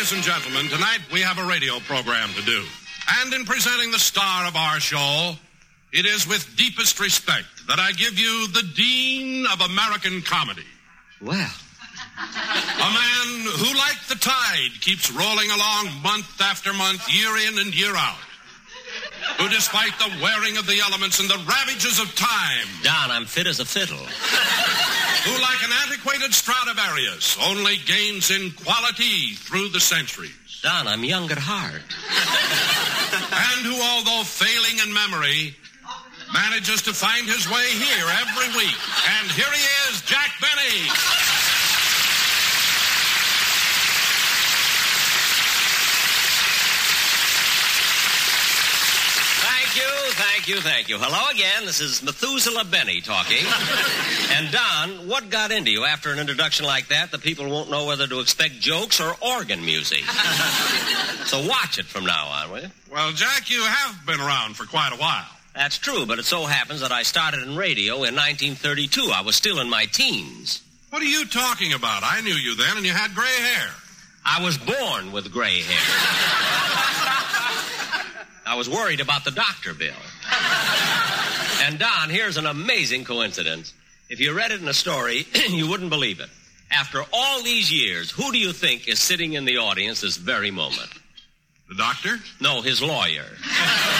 Ladies and gentlemen, tonight we have a radio program to do. And in presenting the star of our show, it is with deepest respect that I give you the Dean of American Comedy. Well. A man who, like the tide, keeps rolling along month after month, year in and year out. Who, despite the wearing of the elements and the ravages of time... Don, I'm fit as a fiddle. Who, like an antiquated Stradivarius, only gains in quality through the centuries. Don, I'm young at heart. And who, although failing in memory, manages to find his way here every week. And here he is, Jack Benny. Thank you. Hello again. This is Methuselah Benny talking. And Don, what got into you after an introduction like that? The people won't know whether to expect jokes or organ music. So watch it from now on, will you? Well, Jack, you have been around for quite a while. That's true, but it so happens that I started in radio in 1932. I was still in my teens. What are you talking about? I knew you then, and you had gray hair. I was born with gray hair. I was worried about the doctor bill. And, Don, here's an amazing coincidence. If you read it in a story, you wouldn't believe it. After all these years, who do you think is sitting in the audience this very moment? The doctor? No, his lawyer.